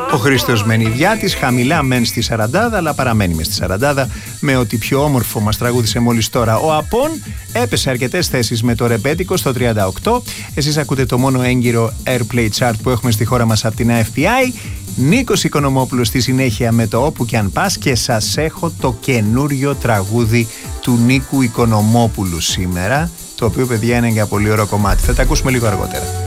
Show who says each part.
Speaker 1: Ο Χρήστος Μενιδιάτης, χαμηλά μεν στη 40, αλλά παραμένει μες στη 40, με ό,τι πιο όμορφο μας τραγούδισε μόλις τώρα. Ο Απών έπεσε αρκετές θέσεις με το ρεμπέτικο στο 38. Εσείς ακούτε το μόνο έγκυρο Airplay Chart που έχουμε στη χώρα μας από την AFPI. Νίκος Οικονομόπουλος στη συνέχεια με το Όπου κι αν πας, και σας έχω το καινούριο τραγούδι του Νίκου Οικονομόπουλου σήμερα, το οποίο, παιδιά, είναι για πολύ ωραίο κομμάτι. Θα τα ακούσουμε λίγο αργότερα.